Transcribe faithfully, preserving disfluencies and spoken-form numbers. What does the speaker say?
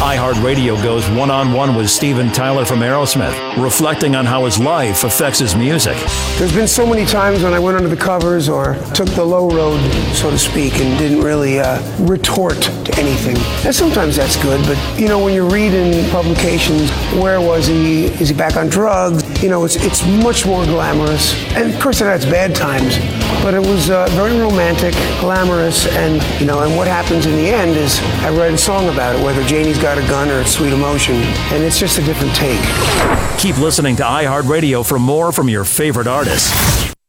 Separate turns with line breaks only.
iHeartRadio goes one-on-one with Steven Tyler from Aerosmith, reflecting on how his life affects his music.
There's been so many times when I went under the covers or took the low road, so to speak, and didn't really uh, retort to anything. And sometimes that's good, but, you know, when you read in publications, where was he? Is he back on drugs? You know, it's it's much more glamorous. And, of course, it has bad times, but it was uh, very romantic, glamorous, and, you know, and what happens in the end is I write a song about it, whether Janie's Got a Gun or It's Sweet Emotion, and it's just a different take.
Keep listening to iHeartRadio for more from your favorite artists.